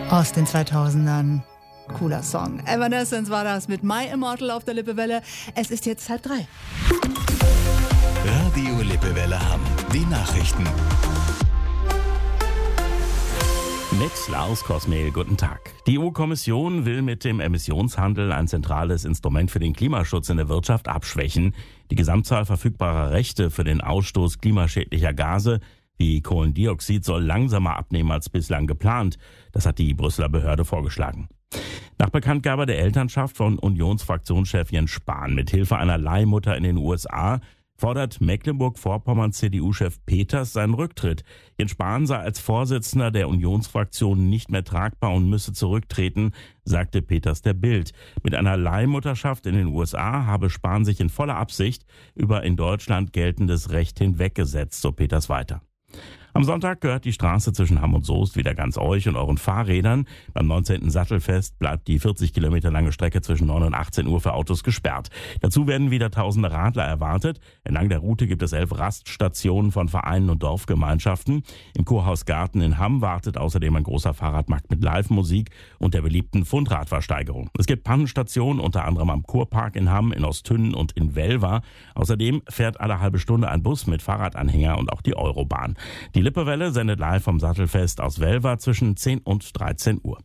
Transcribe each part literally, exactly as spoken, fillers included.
Aus den zweitausendern. Cooler Song. Evanescence war das mit My Immortal auf der Lippewelle. Es ist jetzt halb drei. Radio Lippewelle Hamm. Die Nachrichten. Mit Lars Kosmehl, guten Tag. Die E U-Kommission will mit dem Emissionshandel ein zentrales Instrument für den Klimaschutz in der Wirtschaft abschwächen. Die Gesamtzahl verfügbarer Rechte für den Ausstoß klimaschädlicher Gase wie Kohlendioxid soll langsamer abnehmen als bislang geplant. Das hat die Brüsseler Behörde vorgeschlagen. Nach Bekanntgabe der Elternschaft von Unionsfraktionschef Jens Spahn mit Hilfe einer Leihmutter in den U S A fordert Mecklenburg-Vorpommern-C D U-Chef Peters seinen Rücktritt. Jens Spahn sei als Vorsitzender der Unionsfraktion nicht mehr tragbar und müsse zurücktreten, sagte Peters der Bild. Mit einer Leihmutterschaft in den U S A habe Spahn sich in voller Absicht über in Deutschland geltendes Recht hinweggesetzt, so Peters weiter. Am Sonntag gehört die Straße zwischen Hamm und Soest wieder ganz euch und euren Fahrrädern. Beim neunzehnten Sattelfest bleibt die vierzig Kilometer lange Strecke zwischen neun und achtzehn Uhr für Autos gesperrt. Dazu werden wieder tausende Radler erwartet. Entlang der Route gibt es elf Raststationen von Vereinen und Dorfgemeinschaften. Im Kurhaus Garten in Hamm wartet außerdem ein großer Fahrradmarkt mit Live-Musik und der beliebten Fundradversteigerung. Es gibt Pannenstationen, unter anderem am Kurpark in Hamm, in Ostünnen und in Welver. Außerdem fährt alle halbe Stunde ein Bus mit Fahrradanhänger und auch die Eurobahn. Die Lippewelle sendet live vom Sattelfest aus Welver zwischen zehn und dreizehn Uhr.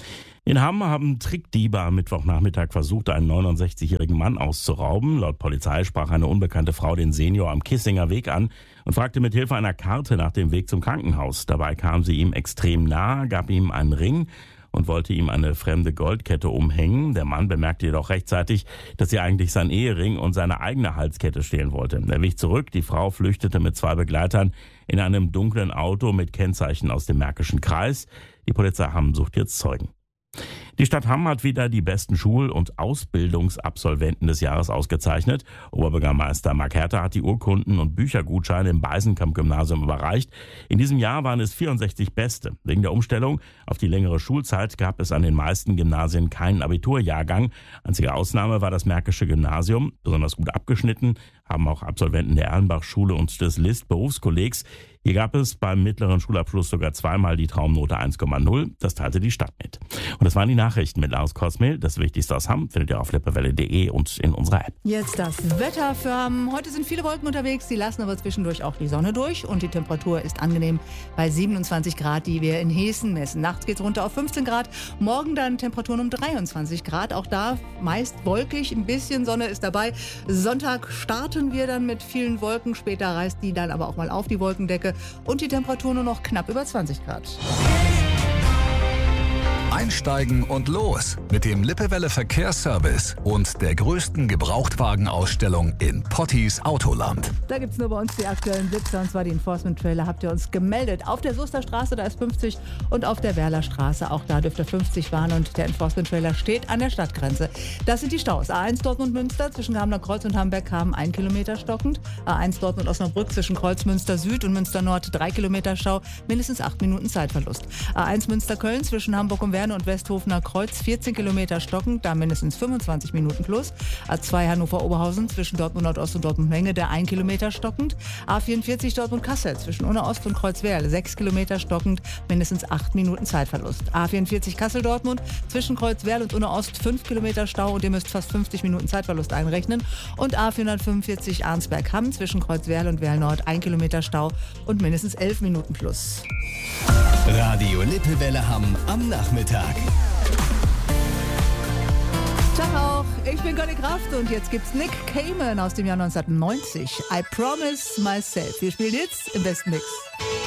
In Hamm haben Trickdiebe am Mittwochnachmittag versucht, einen neunundsechzigjährigen Mann auszurauben. Laut Polizei sprach eine unbekannte Frau den Senior am Kissinger Weg an und fragte mit Hilfe einer Karte nach dem Weg zum Krankenhaus. Dabei kam sie ihm extrem nah, gab ihm einen Ring und wollte ihm eine fremde Goldkette umhängen. Der Mann bemerkte jedoch rechtzeitig, dass sie eigentlich sein Ehering und seine eigene Halskette stehlen wollte. Er wich zurück, die Frau flüchtete mit zwei Begleitern in einem dunklen Auto mit Kennzeichen aus dem Märkischen Kreis. Die Polizei Hamm sucht jetzt Zeugen. Die Stadt Hamm hat wieder die besten Schul- und Ausbildungsabsolventen des Jahres ausgezeichnet. Oberbürgermeister Mark Herter hat die Urkunden und Büchergutscheine im Beisenkamp-Gymnasium überreicht. In diesem Jahr waren es vierundsechzig Beste. Wegen der Umstellung auf die längere Schulzeit gab es an den meisten Gymnasien keinen Abiturjahrgang. Einzige Ausnahme war das Märkische Gymnasium. Besonders gut abgeschnitten haben auch Absolventen der Erlenbach-Schule und des List-Berufskollegs. Hier gab es beim mittleren Schulabschluss sogar zweimal die Traumnote eins Komma null. Das teilte die Stadt mit. Und das waren die Nachrichten mit Lars Kosmehl. Das Wichtigste aus Hamm findet ihr auf lippewelle punkt de und in unserer App. Jetzt das Wetter für Hamm. Heute sind viele Wolken unterwegs, die lassen aber zwischendurch auch die Sonne durch und die Temperatur ist angenehm bei siebenundzwanzig Grad, die wir in Hessen messen. Nachts geht es runter auf fünfzehn Grad, morgen dann Temperaturen um dreiundzwanzig Grad. Auch da meist wolkig, ein bisschen Sonne ist dabei. Sonntag starten wir dann mit vielen Wolken, später reißt die dann aber auch mal auf die Wolkendecke und die Temperatur nur noch knapp über zwanzig Grad. Einsteigen und los mit dem Lippewelle Verkehrsservice und der größten Gebrauchtwagenausstellung in Potties Autoland. Da gibt es nur bei uns die aktuellen Blitzer, und zwar die Enforcement-Trailer. Habt ihr uns gemeldet. Auf der Soester Straße, da ist fünfzig, und auf der Werler Straße, auch da dürft ihr fünfzig fahren, und der Enforcement-Trailer steht an der Stadtgrenze. Das sind die Staus. A eins Dortmund-Münster zwischen Gamener Kreuz und Hamburg Hamm ein Kilometer stockend. A eins Dortmund-Osnabrück zwischen Kreuzmünster Süd und Münster Nord drei Kilometer Stau, mindestens acht Minuten Zeitverlust. A eins Münster-Köln zwischen Hamburg und Werne und Westhofener Kreuz vierzehn Kilometer stockend, da mindestens fünfundzwanzig Minuten plus. A zwei Hannover-Oberhausen zwischen Dortmund Nordost und Dortmund Menge, der ein Kilometer stockend. A vierundvierzig Dortmund-Kassel zwischen Unna Ost und Kreuzwerl sechs Kilometer stockend, mindestens acht Minuten Zeitverlust. A vierundvierzig Kassel-Dortmund zwischen Kreuzwerl und Unna Ost fünf Kilometer Stau und ihr müsst fast fünfzig Minuten Zeitverlust einrechnen. Und A vierhundertfünfundvierzig Arnsberg-Hamm zwischen Kreuzwerl und Werl Nord ein Kilometer Stau und mindestens elf Minuten plus. Radio Lippewelle Hamm am Nachmittag. Tag auch, ich bin Conny Kraft und jetzt gibt's Nick Cayman aus dem Jahr neunzehnhundertneunzig. I Promise Myself. Wir spielen jetzt im besten Mix.